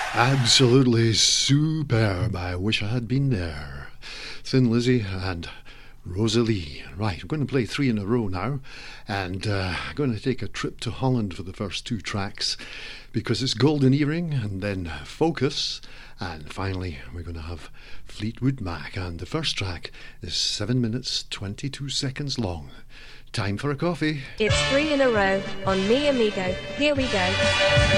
Absolutely superb. I wish I had been there. Thin Lizzy and Rosalie. Right, we're going to play three in a row now, and going to take a trip to Holland for the first two tracks because it's Golden Earring and then Focus, and finally we're going to have Fleetwood Mac, and the first track is 7 minutes 22 seconds long. Time for a coffee. It's three in a row on Mi Amigo. Here we go.